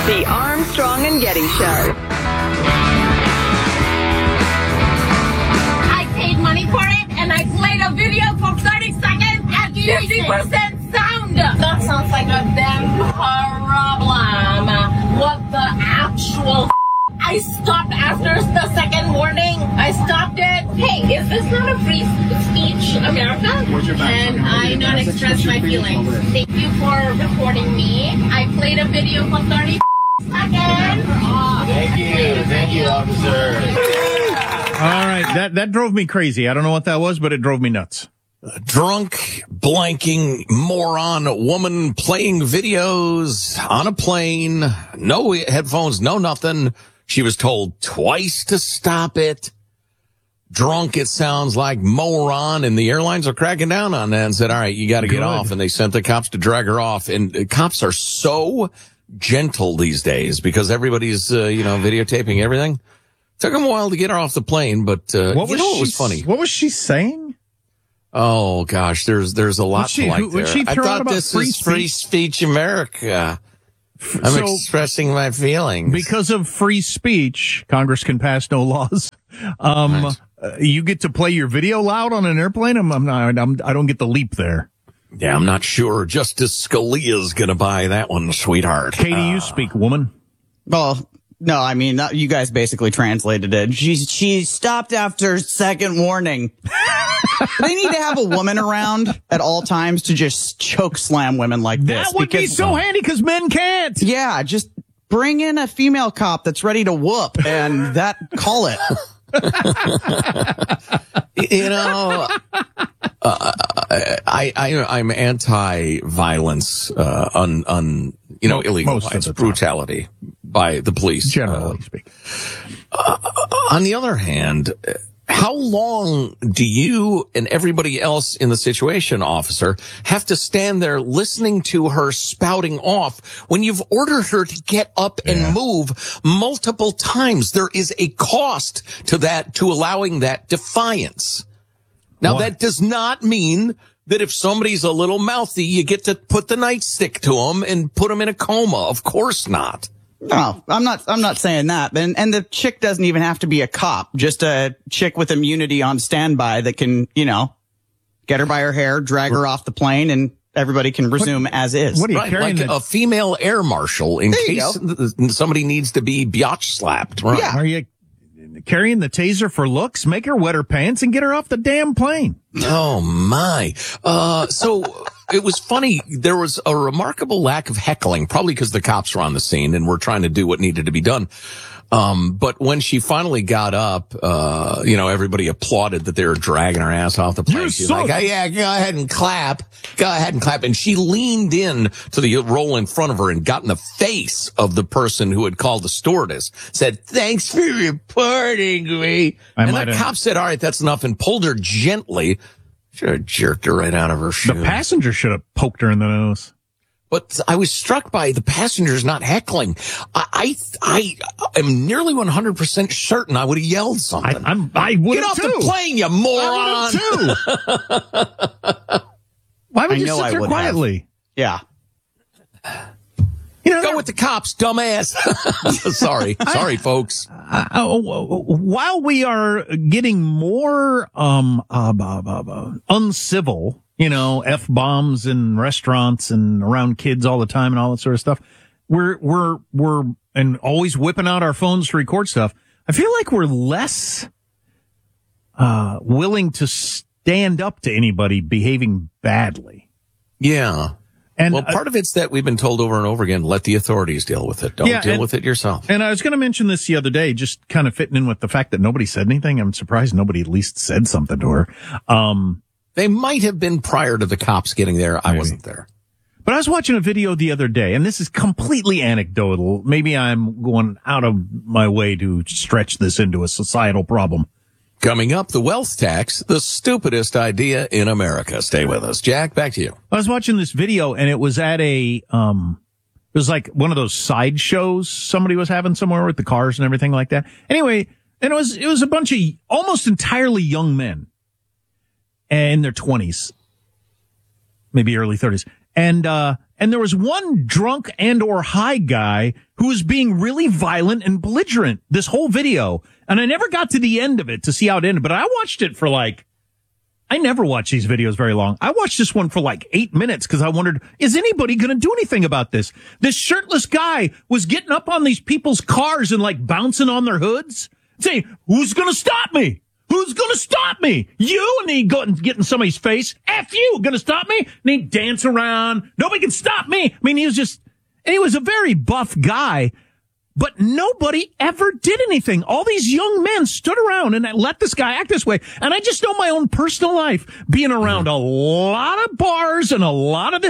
The Armstrong and Getty Show. I paid money for it, and I played a video for 30 seconds at 50% sound. That sounds like a damn problem. What the actual I stopped after the second warning. I stopped it. Hey, is this not a free speech America? And I not express my feelings. Thank you for reporting me. I played a video for 30 seconds. Thank you, officer. All right, that drove me crazy. I don't know what that was, but it drove me nuts. Drunk, blanking, moron, woman playing videos on a plane, no headphones, no nothing. She was told twice to stop it. Drunk, it sounds like, moron, and the airlines are cracking down on that and said, all right, you got to get off. And they sent the cops to drag her off. And cops are so gentle these days because everybody's, videotaping everything. Took them a while to get her off the plane, but, it was funny. What was she saying? Oh gosh, there's a lot to like there. I thought this is free speech America. I'm expressing my feelings. Because of free speech, Congress can pass no laws. Right. You get to play your video loud on an airplane? I don't get the leap there. Yeah, I'm not sure. Justice Scalia's gonna buy that one, sweetheart. Katie, you speak, woman. Well, no, I mean, you guys basically translated it. She stopped after second warning. They need to have a woman around at all times to just choke slam women like this. That would be so handy because men can't. Yeah, just bring in a female cop that's ready to whoop and call it. I'm anti-violence, illegal violence, brutality by the police. Generally speaking. On the other hand, how long do you and everybody else in the situation, officer, have to stand there listening to her spouting off when you've ordered her to get up and move multiple times? There is a cost to that, to allowing that defiance. Now, that does not mean that if somebody's a little mouthy, you get to put the nightstick to them and put them in a coma. Of course not. No, I'm not saying that. And the chick doesn't even have to be a cop, just a chick with immunity on standby that can, get her by her hair, drag her off the plane, and everybody can resume as is. What are you right, carrying? Like a female air marshal in case somebody needs to be biatch slapped. Right. Yeah. Are you carrying the taser for looks? Make her wet her pants and get her off the damn plane. Oh my. So it was funny. There was a remarkable lack of heckling, probably because the cops were on the scene and were trying to do what needed to be done. But when she finally got up, everybody applauded that they were dragging her ass off the plane. She's like, oh, yeah, go ahead and clap. Go ahead and clap. And she leaned in to the roll in front of her and got in the face of the person who had called the stewardess, said, thanks for reporting me. And the cop said, all right, that's enough, and pulled her gently. Should have jerked her right out of her shoe. The passenger should have poked her in the nose. But I was struck by the passengers not heckling. I am nearly 100% certain I would have yelled something. I would Get have off too. the plane, you moron! Why would you sit there quietly? Yeah. Go with the cops, dumbass. Sorry, folks. While we are getting more uncivil, F-bombs in restaurants and around kids all the time and all that sort of stuff, we're and always whipping out our phones to record stuff. I feel like we're less willing to stand up to anybody behaving badly. Yeah. And part of it's that we've been told over and over again, let the authorities deal with it. Don't deal with it yourself. And I was going to mention this the other day, just kind of fitting in with the fact that nobody said anything. I'm surprised nobody at least said something to her. They might have been prior to the cops getting there. I wasn't there. But I was watching a video the other day, and this is completely anecdotal. Maybe I'm going out of my way to stretch this into a societal problem. Coming up, the wealth tax, the stupidest idea in America. Stay with us. Jack, back to you. I was watching this video, and it was at it was like one of those side shows somebody was having somewhere with the cars and everything like that. Anyway, and it was a bunch of almost entirely young men in their 20s, maybe early 30s. And and there was one drunk and or high guy who was being really violent and belligerent this whole video. And I never got to the end of it to see how it ended, but I watched it for I never watch these videos very long. I watched this one for 8 minutes because I wondered, is anybody going to do anything about this? This shirtless guy was getting up on these people's cars and bouncing on their hoods, saying, who's going to stop me? Who's going to stop me? You? And then he'd go and get in somebody's face. F you, going to stop me? And he'd dance around. Nobody can stop me. I mean, he was a very buff guy. But nobody ever did anything. All these young men stood around and let this guy act this way. And I just know my own personal life, being around a lot of bars and a lot of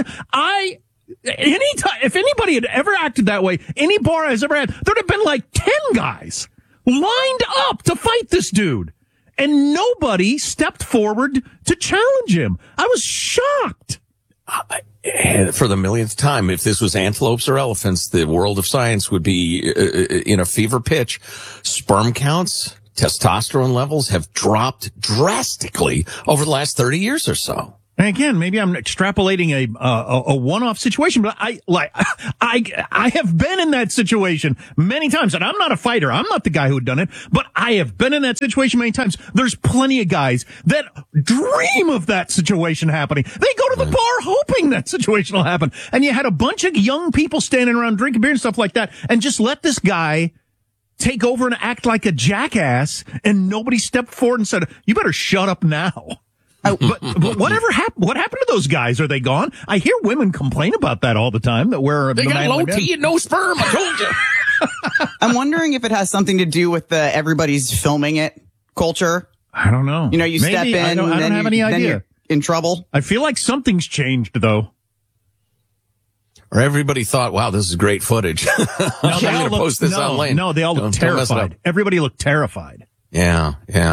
if anybody had ever acted that way, any bar I has ever had, there'd have been 10 guys lined up to fight this dude. And nobody stepped forward to challenge him. I was shocked. For the millionth time, if this was antelopes or elephants, the world of science would be in a fever pitch. Sperm counts, testosterone levels have dropped drastically over the last 30 years or so. And again, maybe I'm extrapolating a one-off situation, but I have been in that situation many times, and I'm not a fighter. I'm not the guy who had done it, but I have been in that situation many times. There's plenty of guys that dream of that situation happening. They go to the bar hoping that situation will happen. And you had a bunch of young people standing around drinking beer and stuff like that, and just let this guy take over and act like a jackass, and nobody stepped forward and said, you better shut up now. But whatever happened? What happened to those guys? Are they gone? I hear women complain about that all the time. That they got low T and no sperm. I told you. I'm wondering if it has something to do with the everybody's filming it culture. I don't know. You Maybe. Step in. I don't have any idea. Then you're in trouble. I feel like something's changed though. Or everybody thought, wow, this is great footage. I'm going to post this online. No, they all look terrified. Everybody looked terrified. Yeah.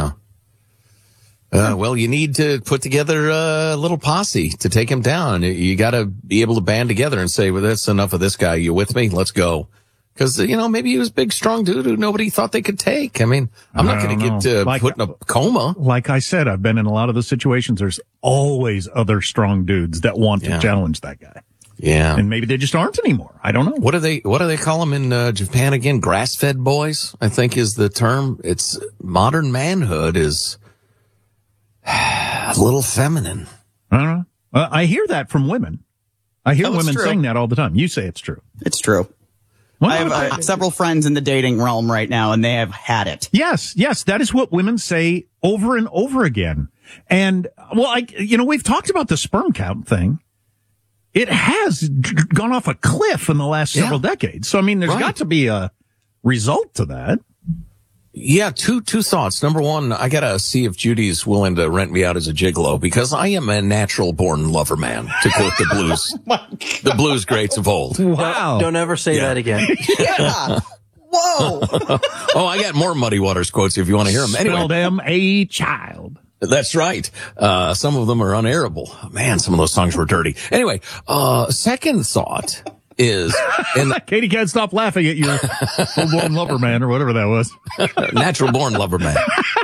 Well, you need to put together a little posse to take him down. You got to be able to band together and say, well, that's enough of this guy. You with me? Let's go. Because, maybe he was a big, strong dude who nobody thought they could take. I mean, I'm not going to get put in a coma. Like I said, I've been in a lot of those situations. There's always other strong dudes that want to challenge that guy. Yeah. And maybe they just aren't anymore. I don't know. What do they call them in Japan again? Grass-fed boys, I think is the term. It's modern manhood is a little feminine. I don't know. I hear that from women. I hear women saying that all the time. You say it's true. It's true. Well, I have several friends in the dating realm right now, and they have had it. Yes. That is what women say over and over again. And, we've talked about the sperm count thing. It has gone off a cliff in the last several decades. So, there's got to be a result to that. Yeah, two thoughts. Number one, I gotta see if Judy's willing to rent me out as a gigolo because I am a natural born lover man, to quote the blues, the blues greats of old. Wow. Don't ever say that again. Yeah. Whoa. Oh, I got more Muddy Waters quotes if you want to hear them. Anyway. Spell them a child. That's right. Some of them are unairable. Man, some of those songs were dirty. Anyway, second thought is... Katie can't stop laughing at your full-blown lover man or whatever that was. Natural born lover man.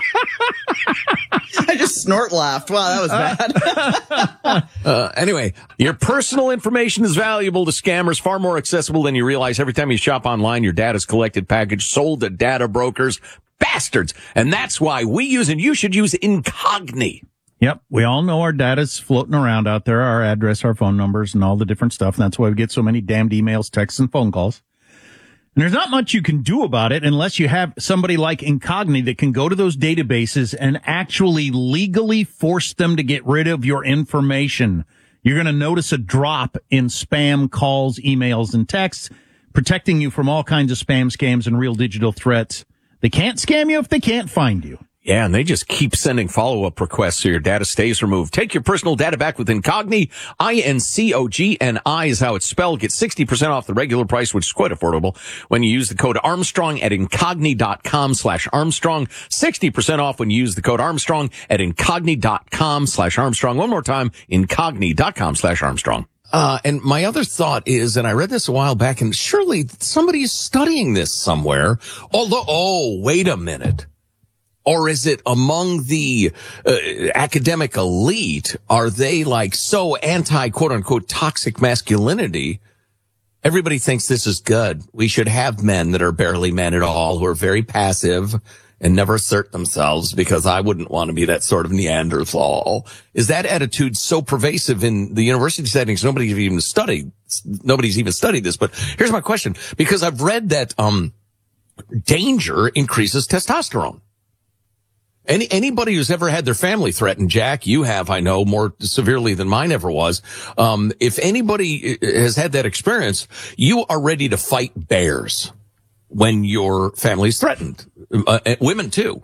I just snort laughed. Wow, that was bad. Anyway, your personal information is valuable to scammers, far more accessible than you realize. Every time you shop online, your data's collected, packaged, sold to data brokers. Bastards. And that's why we use, and you should use, Incogni. Yep. We all know our data's floating around out there, our address, our phone numbers, and all the different stuff. And that's why we get so many damned emails, texts, and phone calls. And there's not much you can do about it unless you have somebody like Incogni that can go to those databases and actually legally force them to get rid of your information. You're going to notice a drop in spam calls, emails, and texts, protecting you from all kinds of spam scams and real digital threats. They can't scam you if they can't find you. Yeah, and they just keep sending follow-up requests so your data stays removed. Take your personal data back with Incogni. Incogni is how it's spelled. Get 60% off the regular price, which is quite affordable, when you use the code Armstrong at incogni.com/Armstrong. 60% off when you use the code Armstrong at incogni.com/Armstrong. One more time, incogni.com/Armstrong. And my other thought is, and I read this a while back, and surely somebody is studying this somewhere. Although, wait a minute. Or is it among the academic elite? Are they like so anti quote unquote toxic masculinity? Everybody thinks this is good. We should have men that are barely men at all, who are very passive and never assert themselves, because I wouldn't want to be that sort of Neanderthal. Is that attitude so pervasive in the university settings? Nobody's even studied this. But here's my question, because I've read that danger increases testosterone. Anybody who's ever had their family threatened, Jack, you have, I know, more severely than mine ever was. If anybody has had that experience, you are ready to fight bears when your family's threatened. Women too.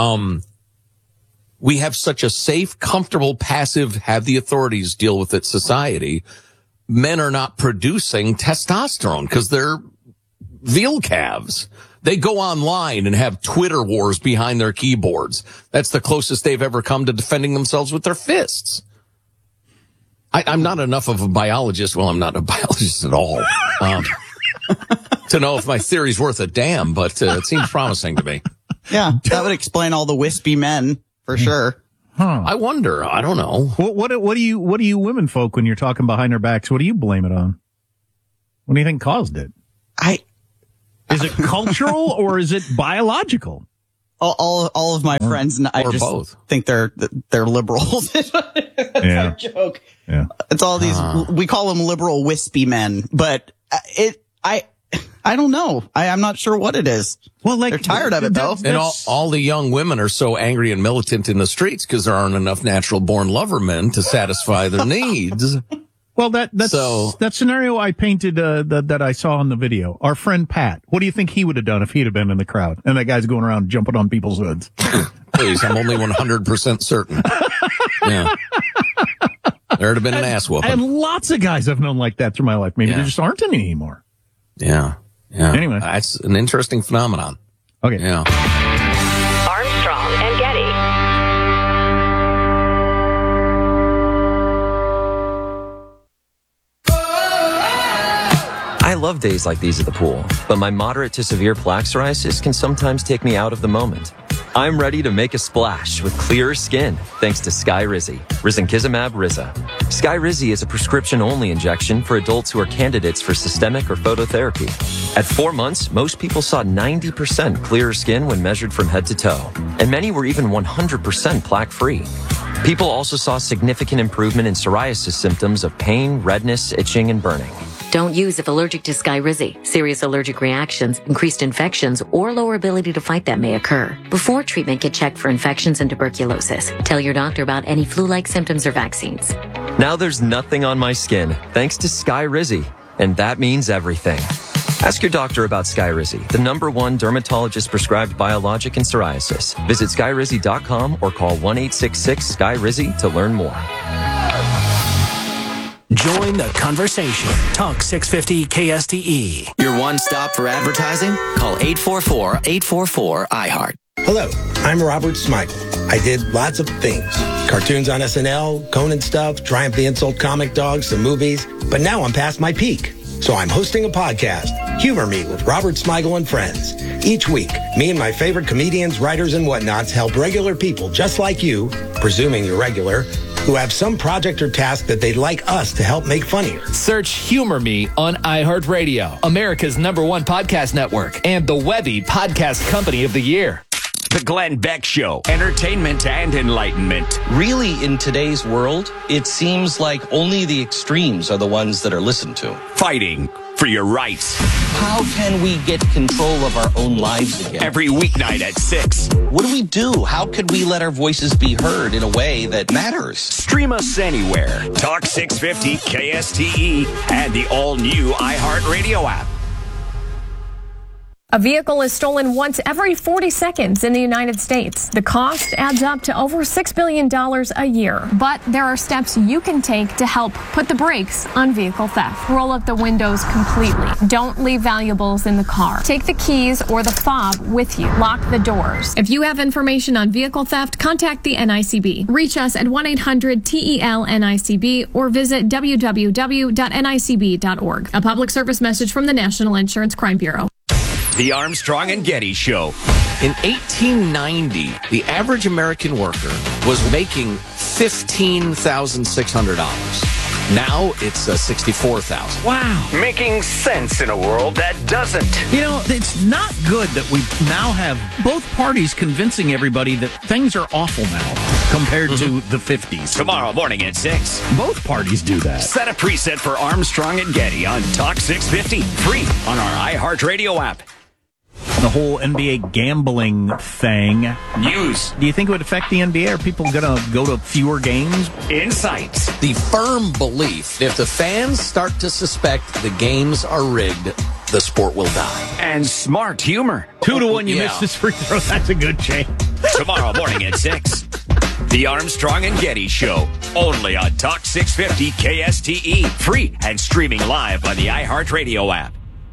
We have such a safe, comfortable, passive, have the authorities deal with it society. Men are not producing testosterone because they're veal calves. They go online and have Twitter wars behind their keyboards. That's the closest they've ever come to defending themselves with their fists. I'm not enough of a biologist. Well, I'm not a biologist at all to know if my theory's worth a damn, but it seems promising to me. Yeah, that would explain all the wispy men for sure. Huh. I wonder. I don't know. What do you women folk, when you're talking behind their backs, what do you blame it on? What do you think caused it? Is it cultural or is it biological? All of my friends and I just both think they're liberals. That's our joke. Yeah. It's all these, we call them liberal wispy men, but I don't know. I'm not sure what it is. Well, like, they're tired of it though. And all the young women are so angry and militant in the streets because there aren't enough natural born lover men to satisfy their needs. Well, that scenario I painted, that I saw in the video, our friend Pat, what do you think he would have done if he'd have been in the crowd? And that guy's going around jumping on people's hoods. Please, I'm only 100% certain. Yeah. There'd have been an ass whooping. And lots of guys I've known like that through my life. Maybe there just aren't any anymore. Yeah. Yeah. Anyway. That's an interesting phenomenon. Okay. Yeah. Armstrong and Getty. I love days like these at the pool, but my moderate to severe plaque psoriasis can sometimes take me out of the moment. I'm ready to make a splash with clearer skin thanks to Skyrizi, risankizumab Riza. Skyrizi is a prescription-only injection for adults who are candidates for systemic or phototherapy. At 4 months, most people saw 90% clearer skin when measured from head to toe, and many were even 100% plaque-free. People also saw significant improvement in psoriasis symptoms of pain, redness, itching, and burning. Don't use if allergic to Skyrizi. Serious allergic reactions, increased infections, or lower ability to fight them may occur. Before treatment, get checked for infections and tuberculosis. Tell your doctor about any flu-like symptoms or vaccines. Now there's nothing on my skin thanks to Skyrizi, and that means everything. Ask your doctor about Skyrizi, the #1 dermatologist prescribed biologic in psoriasis. Visit Skyrizi.com or call 1-866-SKY-RIZI to learn more. Join the conversation. Talk 650 KSTE. Your one stop for advertising? Call 844-844-iHeart. Hello, I'm Robert Smigel. I did lots of things. Cartoons on SNL, Conan stuff, Triumph the Insult comic dogs, some movies. But now I'm past my peak. So I'm hosting a podcast, Humor Me with Robert Smigel and Friends. Each week, me and my favorite comedians, writers, and whatnots help regular people just like you, presuming you're regular, who have some project or task that they'd like us to help make funnier. Search Humor Me on iHeartRadio, America's #1 podcast network, and the Webby Podcast Company of the Year. The Glenn Beck Show. Entertainment and enlightenment. Really, in today's world, it seems like only the extremes are the ones that are listened to. Fighting for your rights. How can we get control of our own lives again? Every weeknight at 6. What do we do? How could we let our voices be heard in a way that matters? Stream us anywhere. Talk 650 KSTE and the all-new iHeartRadio app. A vehicle is stolen once every 40 seconds in the United States. The cost adds up to over $6 billion a year. But there are steps you can take to help put the brakes on vehicle theft. Roll up the windows completely. Don't leave valuables in the car. Take the keys or the fob with you. Lock the doors. If you have information on vehicle theft, contact the NICB. Reach us at 1-800-TEL-NICB or visit www.nicb.org. A public service message from the National Insurance Crime Bureau. The Armstrong and Getty Show. In 1890, the average American worker was making $15,600. Now it's $64,000. Wow. Making sense in a world that doesn't. You know, it's not good that we now have both parties convincing everybody that things are awful now compared to the 50s. Tomorrow morning at 6. Both parties do that. Set a preset for Armstrong and Getty on Talk 650. Free on our iHeartRadio app. The whole NBA gambling thing. News. Do you think it would affect the NBA? Are people going to go to fewer games? Insights. The firm belief, if the fans start to suspect the games are rigged, the sport will die. And smart humor. 2-1, you missed this free throw. That's a good change. Tomorrow morning at 6. The Armstrong and Getty Show. Only on Talk 650 KSTE. Free and streaming live on the iHeartRadio app.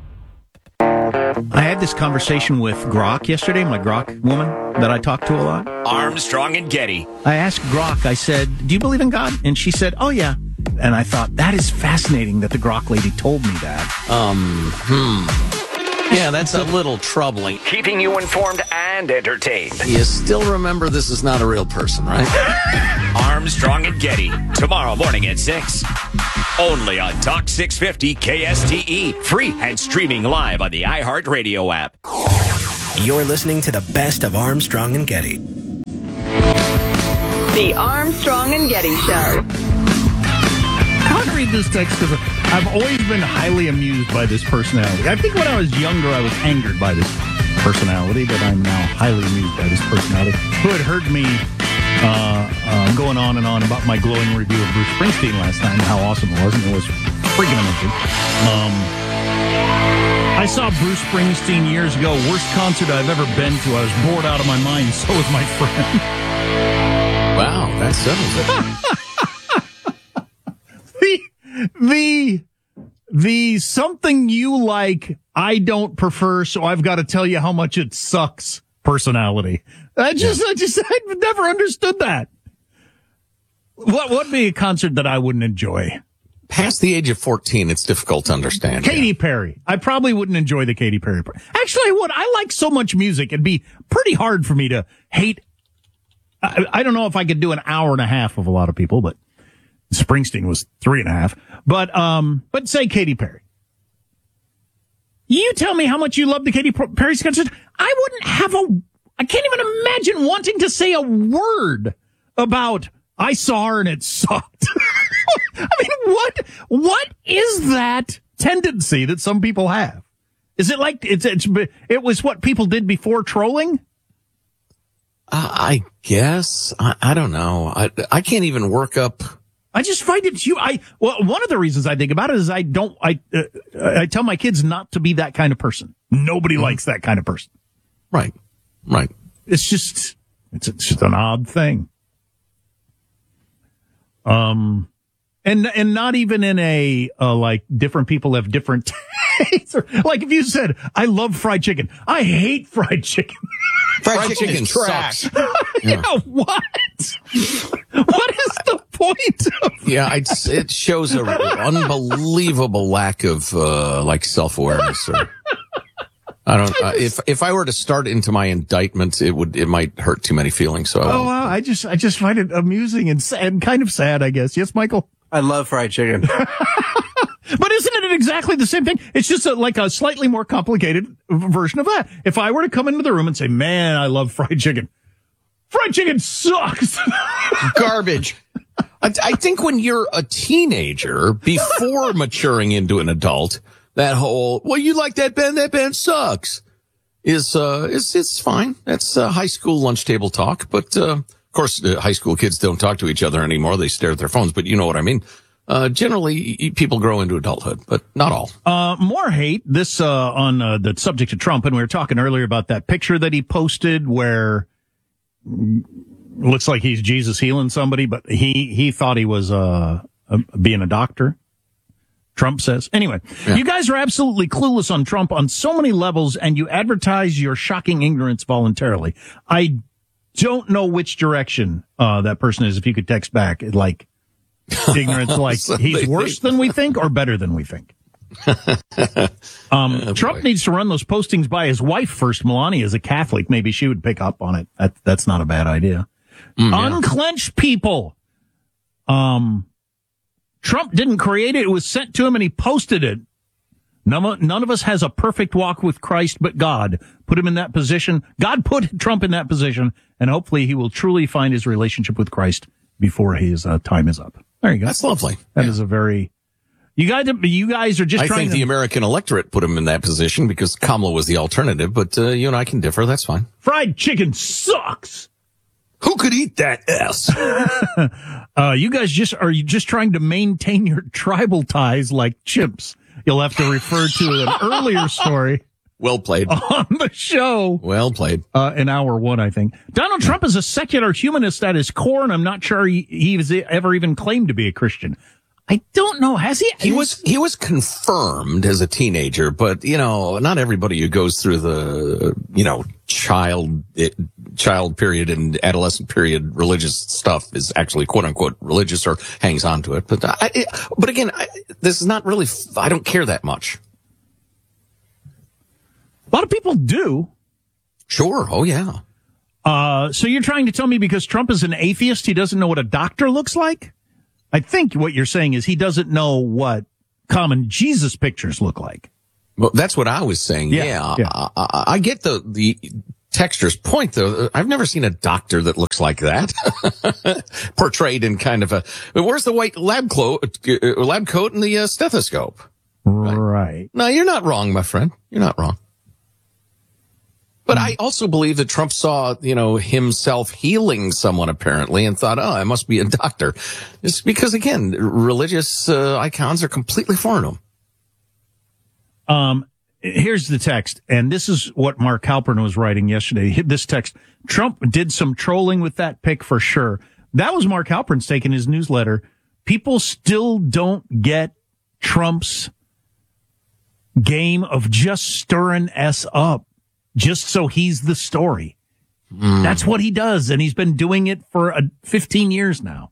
I had this conversation with Grok yesterday, my Grok woman that I talk to a lot. Armstrong and Getty. I asked Grok, I said, do you believe in God? And she said, oh, yeah. And I thought, that is fascinating that the Grok lady told me that. Yeah, that's a little troubling. Keeping you informed and entertained. You still remember this is not a real person, right? Armstrong and Getty. Tomorrow morning at 6. Only on Talk 650 KSTE. Free and streaming live on the iHeartRadio app. You're listening to the best of Armstrong and Getty. The Armstrong and Getty Show. I want to read this text because I've always been highly amused by this personality. I think when I was younger, I was angered by this personality, but I'm now highly amused by this personality who had heard me going on and on about my glowing review of Bruce Springsteen last time, how awesome it was, and it was freaking amazing. I saw Bruce Springsteen years ago, worst concert I've ever been to. I was bored out of my mind, so was my friend. Wow, that settles it. The something you like, I don't prefer, so I've got to tell you how much it sucks personality. I've never understood that. What would be a concert that I wouldn't enjoy? Past the age of 14, it's difficult to understand. Katy Perry. I probably wouldn't enjoy the Katy Perry. Actually, I would. I like so much music. It'd be pretty hard for me to hate. I don't know if I could do an hour and a half of a lot of people, but Springsteen was 3.5. But say Katy Perry. You tell me how much you love the Katy Perry concert. I can't even imagine wanting to say a word about I saw her and it sucked. I mean, what is that tendency that some people have? Is it like it was what people did before trolling? I guess. I don't know. I can't even work up. I just find it one of the reasons I think about it is I tell my kids not to be that kind of person. Nobody likes that kind of person. Right. It's just an odd thing. And not even in a like different people have different tastes. Like if you said, I love fried chicken. I hate fried chicken. Fried chicken sucks. Yeah, what? What is the point of that? It shows an unbelievable lack of like self-awareness. Or I don't. If I were to start into my indictment, it might hurt too many feelings. So I just find it amusing and kind of sad, I guess. Yes, Michael. I love fried chicken. But isn't it exactly the same thing? It's just like a slightly more complicated version of that. If I were to come into the room and say, man, I love fried chicken. Fried chicken sucks. Garbage. I think when you're a teenager, before maturing into an adult, that whole, well, you like that band sucks, it's fine. That's high school lunch table talk. But, of course, high school kids don't talk to each other anymore. They stare at their phones, but you know what I mean. Generally, people grow into adulthood, but not all. More hate. This, on the subject of Trump, and we were talking earlier about that picture that he posted where looks like he's Jesus healing somebody, but he thought he was, being a doctor. Trump says. Anyway, You guys are absolutely clueless on Trump on so many levels, and you advertise your shocking ignorance voluntarily. I don't know which direction, that person is. If you could text back, like, ignorance, like he's worse than we think or better than we think. Trump needs to run those postings by his wife first. Melania is a Catholic. Maybe she would pick up on it. That's not a bad idea. Unclench people. Trump didn't create it. It was sent to him and he posted it. None of us has a perfect walk with Christ, but God put him in that position. God put Trump in that position, and hopefully he will truly find his relationship with Christ before his time is up. There you go. That's lovely. That is a very... You guys are just trying I think the American electorate put him in that position because Kamala was the alternative, but you and I can differ. That's fine. Fried chicken sucks. Who could eat that S? You guys are you just trying to maintain your tribal ties like chimps? You'll have to refer to an earlier story. Well played. On the show. Well played. In hour one, I think. Donald Trump is a secular humanist at his core, and I'm not sure he was ever even claimed to be a Christian. I don't know. Has he? He was confirmed as a teenager, but, not everybody who goes through the, child period and adolescent period religious stuff is actually quote unquote religious or hangs on to it. But again, this is not really, I don't care that much. A lot of people do. Sure. Oh, yeah. So you're trying to tell me because Trump is an atheist, he doesn't know what a doctor looks like? I think what you're saying is he doesn't know what common Jesus pictures look like. Well, that's what I was saying. Yeah. I get the texture's point, though. I've never seen a doctor that looks like that portrayed in kind of a. Where's the white lab coat and the stethoscope? Right. No, you're not wrong, my friend. You're not wrong. But I also believe that Trump saw, himself healing someone apparently and thought, I must be a doctor. It's because, again, religious icons are completely foreign to him. Here's the text, and this is what Mark Halpern was writing yesterday. This text, Trump did some trolling with that pic for sure. That was Mark Halpern's take in his newsletter. People still don't get Trump's game of just stirring S up. Just so he's the story. That's what he does, and he's been doing it for 15 years now.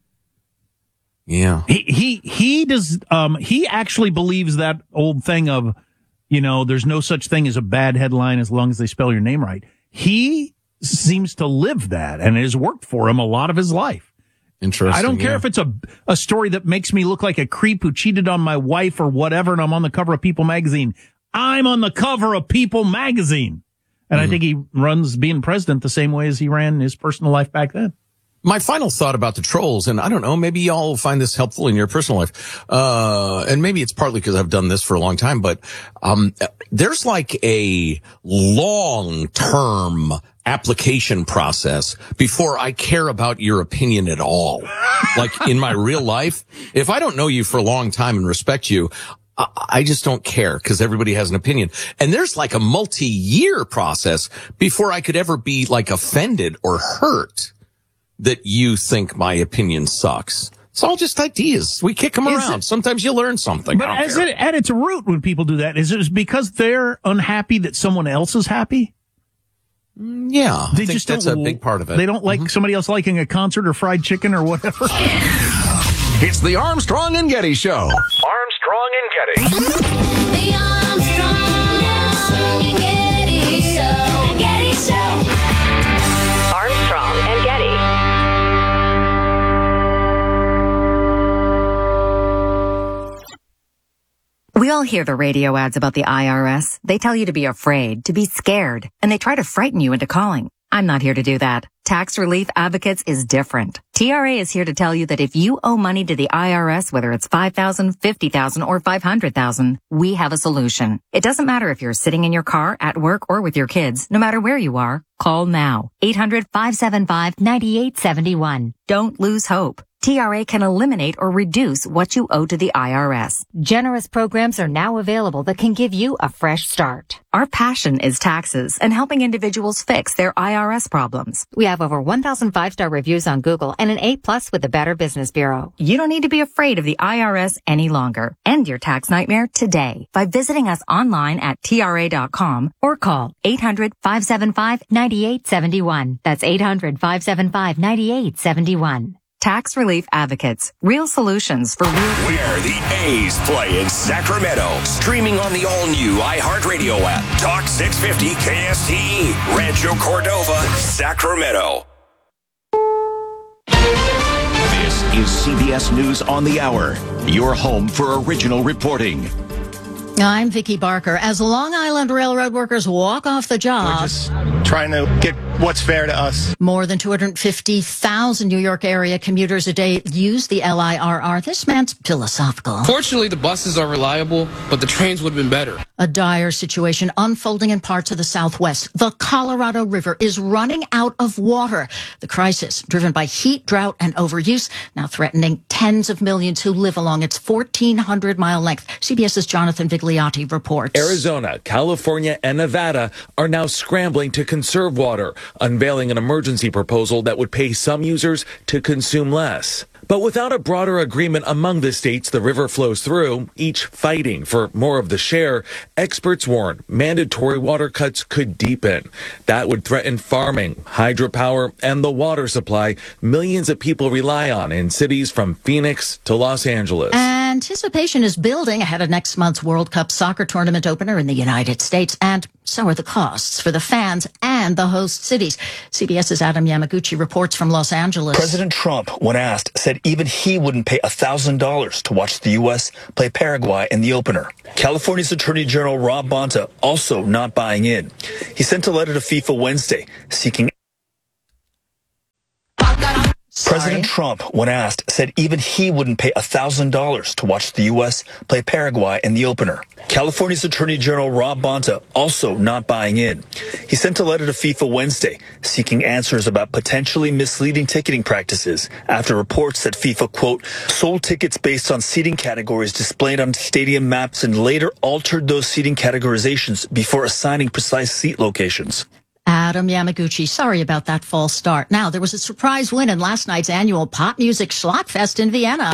Yeah. He does, he actually believes that old thing of, there's no such thing as a bad headline as long as they spell your name right. He seems to live that, and it has worked for him a lot of his life. Interesting. I don't care if it's a story that makes me look like a creep who cheated on my wife or whatever, and I'm on the cover of People magazine. I'm on the cover of People magazine. And I think he runs being president the same way as he ran his personal life back then. My final thought about the trolls, and I don't know, maybe y'all find this helpful in your personal life. And maybe it's partly because I've done this for a long time, but, there's like a long-term application process before I care about your opinion at all. Like in my real life, if I don't know you for a long time and respect you, I just don't care because everybody has an opinion. And there's like a multi-year process before I could ever be like offended or hurt that you think my opinion sucks. It's all just ideas. We kick them around. Sometimes you learn something. But at its root, when people do that, is it because they're unhappy that someone else is happy? Yeah, I think that's a big part of it. They don't like somebody else liking a concert or fried chicken or whatever. It's the Armstrong and Getty Show. Armstrong and Getty. The Armstrong and Getty Show. Getty Show. Armstrong and Getty. We all hear the radio ads about the IRS. They tell you to be afraid, to be scared, and they try to frighten you into calling. I'm not here to do that. Tax Relief Advocates is different. TRA is here to tell you that if you owe money to the IRS, whether it's $5,000, $50,000, or $500,000, we have a solution. It doesn't matter if you're sitting in your car, at work, or with your kids. No matter where you are, call now. 800-575-9871. Don't lose hope. TRA can eliminate or reduce what you owe to the IRS. Generous programs are now available that can give you a fresh start. Our passion is taxes and helping individuals fix their IRS problems. We have over 1,000 5-star reviews on Google and an A+ with the Better Business Bureau. You don't need to be afraid of the IRS any longer. End your tax nightmare today by visiting us online at TRA.com or call 800-575-9871. That's 800-575-9871. Tax Relief Advocates. Real solutions for real people. Where the A's play in Sacramento. Streaming on the all-new iHeartRadio app. Talk 650 KSTE. Rancho Cordova, Sacramento. This is CBS News on the Hour. Your home for original reporting. I'm Vicki Barker. As Long Island Railroad workers walk off the job, we're just trying to get what's fair to us. More than 250,000 New York area commuters a day use the LIRR. This man's philosophical. Fortunately, the buses are reliable, but the trains would have been better. A dire situation unfolding in parts of the Southwest. The Colorado River is running out of water. The crisis, driven by heat, drought, and overuse, now threatening tens of millions who live along its 1,400-mile length. CBS's Jonathan Vigliotti reports. Arizona, California, and Nevada are now scrambling to conserve water, unveiling an emergency proposal that would pay some users to consume less. But without a broader agreement among the states the river flows through, each fighting for more of the share, experts warn mandatory water cuts could deepen. That would threaten farming, hydropower, and the water supply millions of people rely on in cities from Phoenix to Los Angeles. Anticipation is building ahead of next month's World Cup soccer tournament opener in the United States, and so are the costs for the fans and the host cities. CBS's Adam Yamaguchi reports from Los Angeles. President Trump, when asked, said even he wouldn't pay $1,000 to watch the U.S. play Paraguay in the opener. California's Attorney General Rob Bonta also not buying in. He sent a letter to FIFA Wednesday seeking. President Trump, when asked, said even he wouldn't pay $1,000 to watch the U.S. play Paraguay in the opener. California's Attorney General Rob Bonta also not buying in. He sent a letter to FIFA Wednesday seeking answers about potentially misleading ticketing practices after reports that FIFA, quote, sold tickets based on seating categories displayed on stadium maps and later altered those seating categorizations before assigning precise seat locations. Adam Yamaguchi, sorry about that false start. Now, there was a surprise win in last night's annual pop music Schlachtfest in Vienna.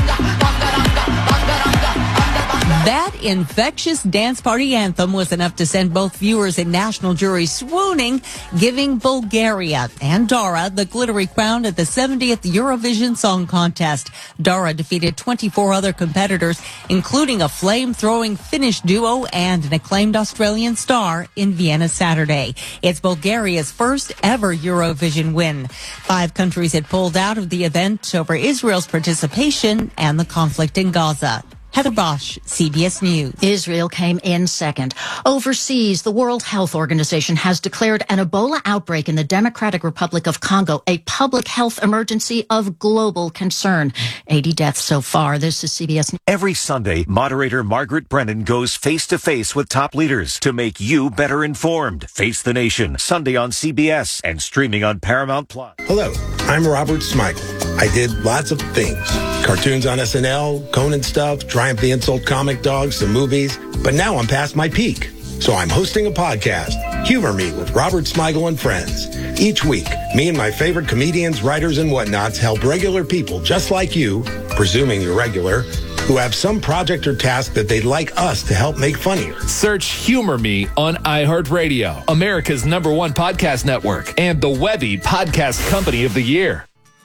That infectious dance party anthem was enough to send both viewers and national juries swooning, giving Bulgaria and Dara the glittery crown at the 70th Eurovision Song Contest. Dara defeated 24 other competitors, including a flame-throwing Finnish duo and an acclaimed Australian star in Vienna Saturday. It's Bulgaria's first ever Eurovision win. 5 countries had pulled out of the event over Israel's participation and the conflict in Gaza. Heather Bosch, CBS News. Israel came in second. Overseas, the World Health Organization has declared an Ebola outbreak in the Democratic Republic of Congo a public health emergency of global concern. 80 deaths so far. This is CBS News. Every Sunday, moderator Margaret Brennan goes face-to-face with top leaders to make you better informed. Face the Nation, Sunday on CBS and streaming on Paramount+. Hello, I'm Robert Smigel. I did lots of things. Cartoons on SNL, Conan stuff, Triumph the Insult Comic Dogs, the movies. But now I'm past my peak. So I'm hosting a podcast, Humor Me with Robert Smigel and Friends. Each week, me and my favorite comedians, writers, and whatnots help regular people just like you, presuming you're regular, who have some project or task that they'd like us to help make funnier. Search Humor Me on iHeartRadio, America's #1 podcast network, and the Webby Podcast Company of the Year.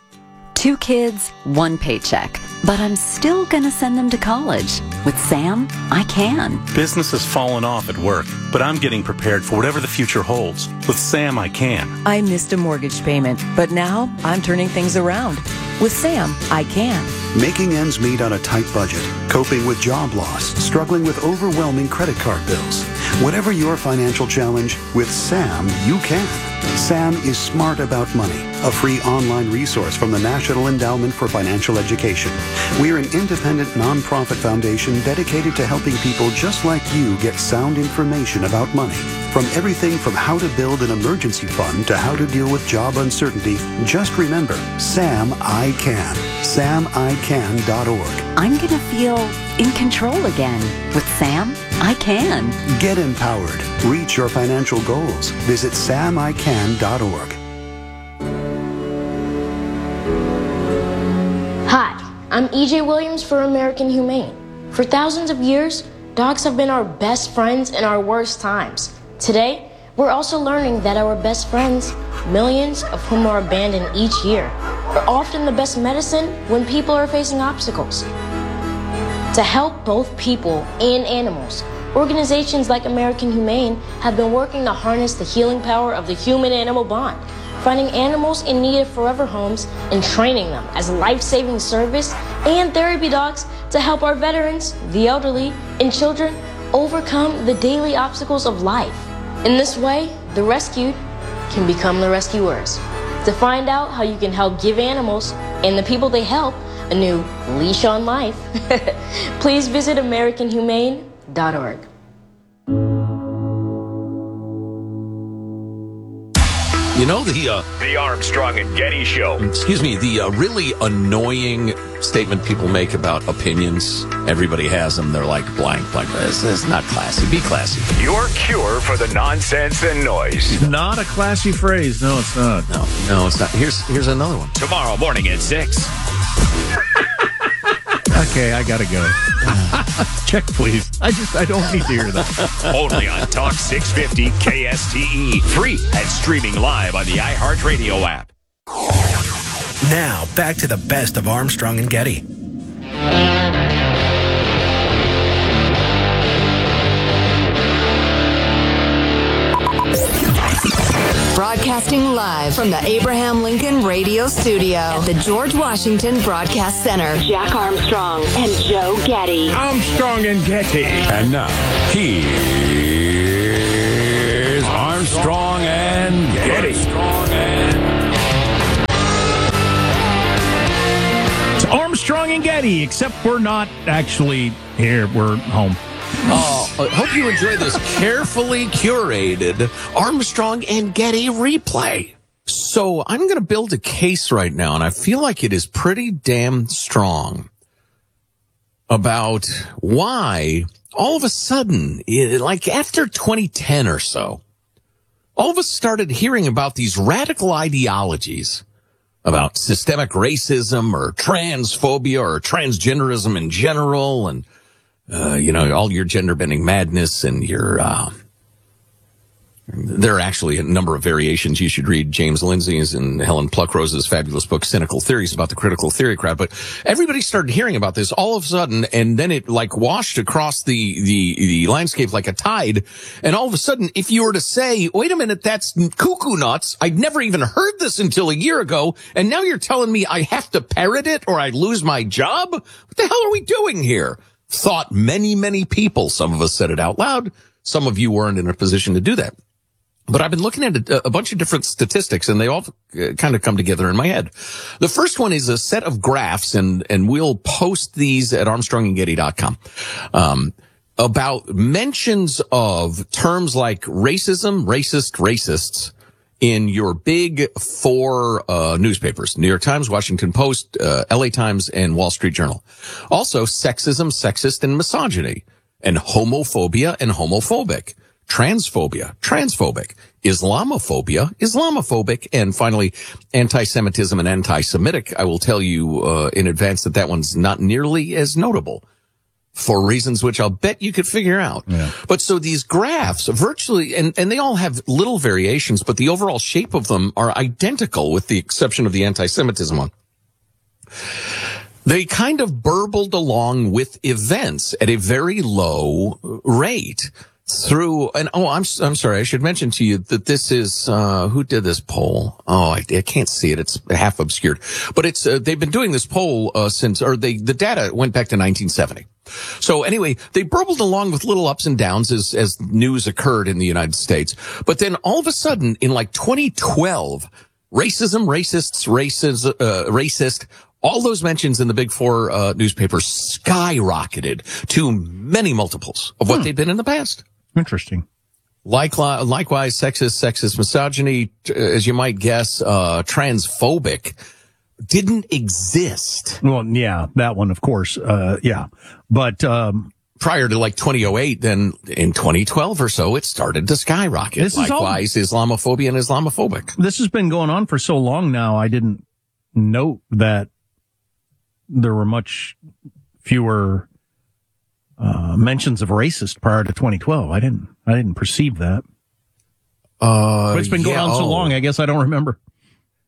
2 kids, 1 paycheck. But I'm still gonna send them to college. With Sam, I can. Business has fallen off at work, but I'm getting prepared for whatever the future holds. With Sam, I can. I missed a mortgage payment, but now I'm turning things around. With Sam, I can. Making ends meet on a tight budget, coping with job loss, struggling with overwhelming credit card bills. Whatever your financial challenge, with Sam, you can. Sam is Smart About Money, a free online resource from the National Endowment for Financial Education. We're an independent nonprofit foundation dedicated to helping people just like you get sound information about money. From everything from how to build an emergency fund to how to deal with job uncertainty, just remember, Sam I Can. SamICan.org. I'm gonna feel in control again. With Sam, I can. Get empowered. Reach your financial goals. Visit SamICan.org. Hi, I'm EJ Williams for American Humane. For thousands of years, dogs have been our best friends in our worst times. Today, we're also learning that our best friends, millions of whom are abandoned each year, are often the best medicine when people are facing obstacles. To help both people and animals, organizations like American Humane have been working to harness the healing power of the human-animal bond, finding animals in need of forever homes and training them as life-saving service and therapy dogs to help our veterans, the elderly, and children overcome the daily obstacles of life. In this way, the rescued can become the rescuers. To find out how you can help give animals and the people they help a new leash on life, please visit AmericanHumane.org. You know, the Armstrong and Getty Show. Excuse me, the really annoying statement people make about opinions. Everybody has them. They're like blank. This is not classy. Be classy. Your cure for the nonsense and noise. Not a classy phrase. No, it's not. No, it's not. Here's another one. Tomorrow morning at 6. Okay, I gotta go. Check, please. I don't need to hear that. Only on Talk 650 KSTE. Free and streaming live on the iHeartRadio app. Now, back to the best of Armstrong and Getty. Broadcasting live from the Abraham Lincoln Radio Studio at the George Washington Broadcast Center. Jack Armstrong and Joe Getty. Armstrong and Getty. And now, here's Armstrong and Getty. It's Armstrong and Getty, except we're not actually here. We're home. I hope you enjoy this carefully curated Armstrong and Getty replay. So I'm going to build a case right now, and I feel like it is pretty damn strong about why all of a sudden, like after 2010 or so, all of us started hearing about these radical ideologies about systemic racism or transphobia or transgenderism in general, and all your gender-bending madness and your, there are actually a number of variations. You should read James Lindsay's and Helen Pluckrose's fabulous book, Cynical Theories, about the critical theory crowd. But everybody started hearing about this all of a sudden, and then it like washed across the landscape like a tide. And all of a sudden, if you were to say, wait a minute, that's cuckoo nuts. I'd never even heard this until a year ago. And now you're telling me I have to parrot it or I lose my job? What the hell are we doing here? Thought many, many people. Some of us said it out loud. Some of you weren't in a position to do that. But I've been looking at a bunch of different statistics, and they all kind of come together in my head. The first one is a set of graphs, and we'll post these at ArmstrongandGetty.com, about mentions of terms like racism, racist, racists in your big four newspapers: New York Times, Washington Post, LA Times, and Wall Street Journal. Also, sexism, sexist, and misogyny, and homophobia and homophobic, transphobia, transphobic, Islamophobia, Islamophobic, and finally, anti-Semitism and anti-Semitic. I will tell you in advance that one's not nearly as notable, for reasons which I'll bet you could figure out. Yeah. But so these graphs virtually, and they all have little variations, but the overall shape of them are identical with the exception of the anti-Semitism one. They kind of burbled along with events at a very low rate through, and I'm sorry, I should mention to you that this is, who did this poll? Oh, I can't see it. It's half obscured, but it's, they've been doing this poll, the data went back to 1970. So anyway, they burbled along with little ups and downs as news occurred in the United States. But then all of a sudden in like 2012, racism, racists, racist, all those mentions in the big four, newspapers skyrocketed to many multiples of what they'd been in the past. Interesting. Likewise, sexist, misogyny, as you might guess, transphobic, didn't exist. Well, yeah, that one, of course. Yeah. But, prior to like 2008, then in 2012 or so, it started to skyrocket. Likewise, Islamophobia and Islamophobic. This has been going on for so long now. I didn't note that there were much fewer mentions of racist prior to 2012. I didn't perceive that. But it's been going on so long, I guess I don't remember.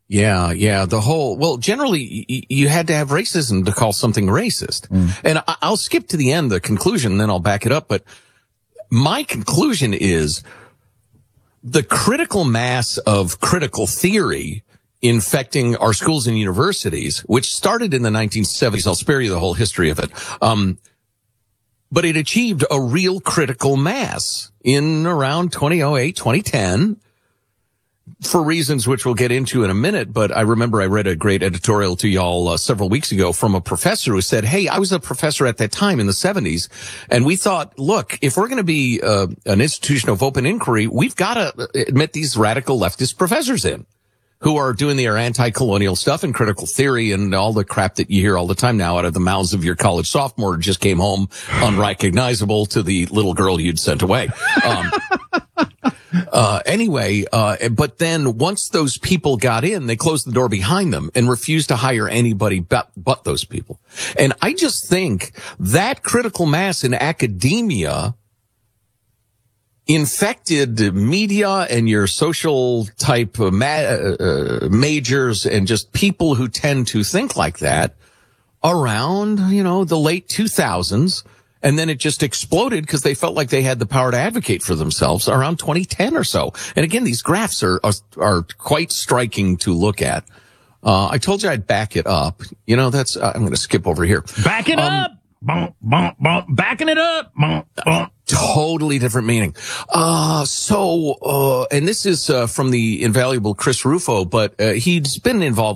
Yeah. Generally, you had to have racism to call something racist. And I'll skip to the end, the conclusion, then I'll back it up. But my conclusion is the critical mass of critical theory infecting our schools and universities, which started in the 1970s. I'll spare you the whole history of it. But it achieved a real critical mass in around 2008, 2010. For reasons which we'll get into in a minute, but I remember I read a great editorial to y'all several weeks ago from a professor who said, hey, I was a professor at that time in the 70s, and we thought, look, if we're going to be an institution of open inquiry, we've got to admit these radical leftist professors in, who are doing their anti-colonial stuff and critical theory and all the crap that you hear all the time now out of the mouths of your college sophomore who just came home unrecognizable to the little girl you'd sent away. But then once those people got in, they closed the door behind them and refused to hire anybody but those people. And I just think that critical mass in academia infected media and your social type majors and just people who tend to think like that around, the late 2000s. And then it just exploded because they felt like they had the power to advocate for themselves around 2010 or so. And again, these graphs are quite striking to look at. I told you I'd back it up. I'm going to skip over here. Back it up. Backing it up. Totally different meaning. And this is from the invaluable Chris Rufo, but he's been involved